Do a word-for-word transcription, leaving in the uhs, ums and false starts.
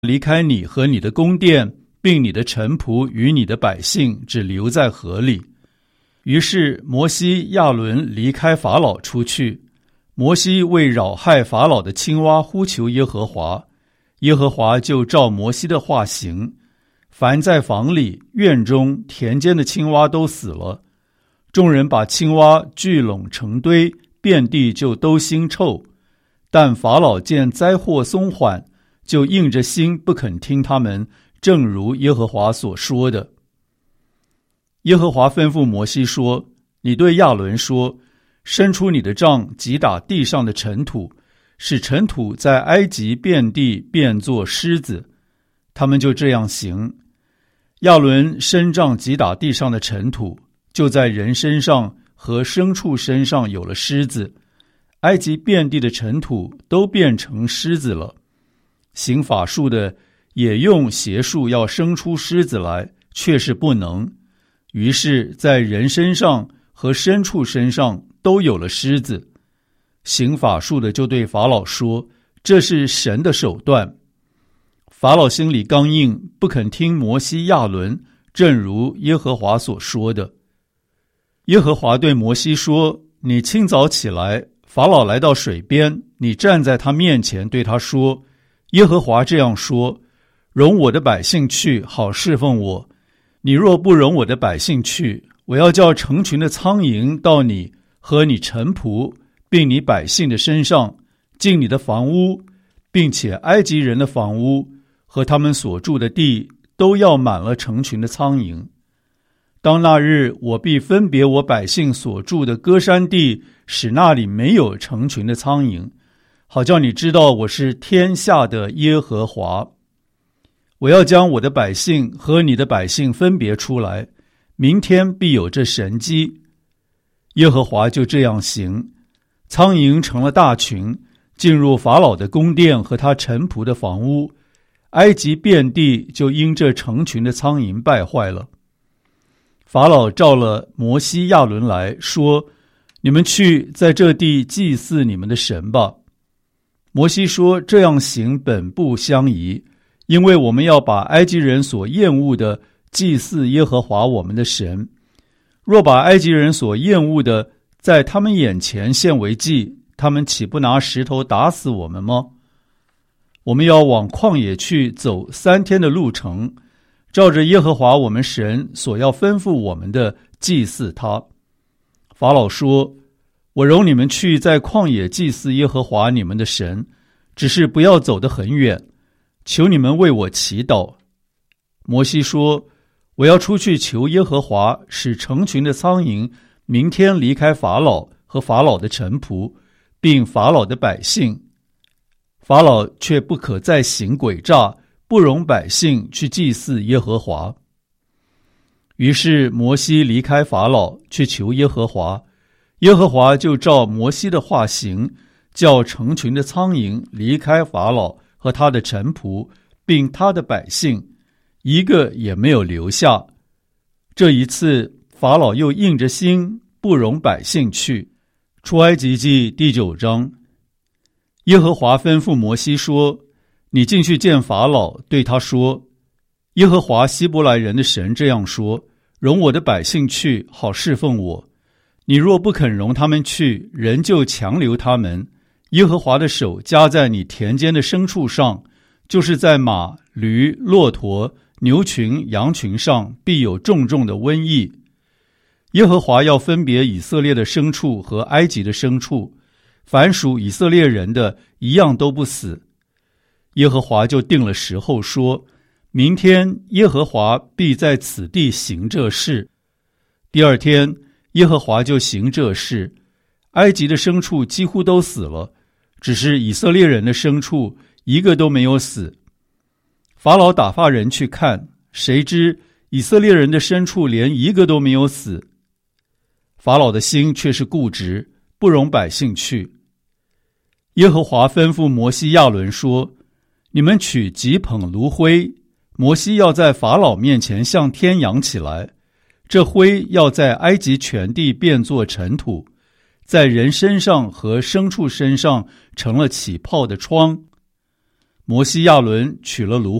离开你和你的宫殿，并你的臣仆与你的百姓，只留在河里。于是摩西、亚伦离开法老出去。摩西为扰害法老的青蛙呼求耶和华，耶和华就照摩西的话行。凡在房里、院中、田间的青蛙都死了。众人把青蛙聚拢成堆，遍地就都腥臭。但法老见灾祸松缓，就硬着心不肯听他们，正如耶和华所说的。耶和华吩咐摩西说：你对亚伦说，伸出你的杖，击打地上的尘土，使尘土在埃及遍地变作狮子。他们就这样行。亚伦伸杖击打地上的尘土，就在人身上和牲畜身上有了狮子。埃及遍地的尘土都变成狮子了。行法术的也用邪术要生出狮子来，却是不能。于是在人身上和牲畜身上都有了狮子。行法术的就对法老说，这是神的手段。法老心里刚硬，不肯听摩西、亚伦，正如耶和华所说的。耶和华对摩西说：你清早起来，法老来到水边，你站在他面前，对他说：耶和华这样说，容我的百姓去，好侍奉我。你若不容我的百姓去，我要叫成群的苍蝇到你和你臣仆并你百姓的身上，进你的房屋，并且埃及人的房屋和他们所住的地都要满了成群的苍蝇。当那日，我必分别我百姓所住的歌珊地，使那里没有成群的苍蝇，好叫你知道我是天下的耶和华。我要将我的百姓和你的百姓分别出来，明天必有这神迹。耶和华就这样行，苍蝇成了大群，进入法老的宫殿和他臣仆的房屋，埃及遍地就因这成群的苍蝇败坏了。法老召了摩西、亚伦来说：你们去在这地祭祀你们的神吧。摩西说：这样行本不相宜，因为我们要把埃及人所厌恶的祭祀耶和华我们的神。若把埃及人所厌恶的在他们眼前献为祭，他们岂不拿石头打死我们吗？我们要往旷野去走三天的路程，照着耶和华我们神所要吩咐我们的祭祀他。法老说：我容你们去在旷野祭祀耶和华你们的神，只是不要走得很远，求你们为我祈祷。摩西说：我要出去求耶和华，使成群的苍蝇明天离开法老和法老的臣仆，并法老的百姓。法老却不可再行诡诈，不容百姓去祭祀耶和华。于是摩西离开法老，去求耶和华。耶和华就照摩西的话行，叫成群的苍蝇离开法老和他的臣仆，并他的百姓，一个也没有留下。这一次，法老又硬着心，不容百姓去。出埃及记第九章。耶和华吩咐摩西说：你进去见法老，对他说：耶和华希伯来人的神这样说，容我的百姓去，好侍奉我。你若不肯容他们去，人就强留他们。耶和华的手加在你田间的牲畜上，就是在马、驴、骆驼、牛群、羊群上，必有重重的瘟疫。耶和华要分别以色列的牲畜和埃及的牲畜，凡属以色列人的一样都不死。耶和华就定了时候说：明天耶和华必在此地行这事。第二天耶和华就行这事，埃及的牲畜几乎都死了，只是以色列人的牲畜一个都没有死。法老打发人去看，谁知以色列人的牲畜连一个都没有死。法老的心却是固执，不容百姓去。耶和华吩咐摩西、亚伦说：你们取几捧炉灰，摩西要在法老面前向天扬起来，这灰要在埃及全地变作尘土，在人身上和牲畜身上成了起泡的疮。 摩西亚伦取了芦